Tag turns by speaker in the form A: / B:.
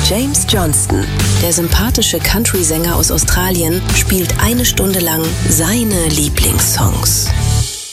A: James Johnston, der sympathische Country-Sänger aus Australien, spielt 1 Stunde lang seine Lieblingssongs.